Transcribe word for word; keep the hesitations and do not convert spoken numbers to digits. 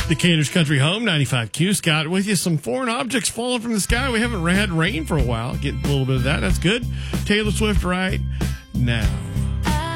Decatur's Country Home, ninety-five Q. Scott with you. Some foreign objects falling from the sky. We haven't had rain for a while. Getting a little bit of that. That's good. Taylor Swift right now.